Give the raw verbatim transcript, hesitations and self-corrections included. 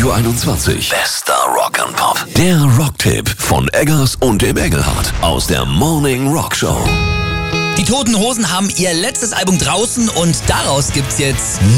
Radio einundzwanzig. Bester Rock and Pop. Der Rocktipp von Eggers und dem Engelhardt aus der Morning Rock Show. Die Toten Hosen haben ihr letztes Album draußen und daraus gibt's jetzt